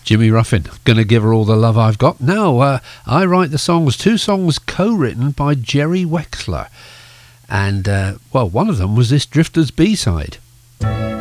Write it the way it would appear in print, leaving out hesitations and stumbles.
Jimmy Ruffin, Gonna Give Her All the Love I've Got. Now, I write the songs, 2 songs co-written by Jerry Wexler. And, one of them was this Drifter's B-side.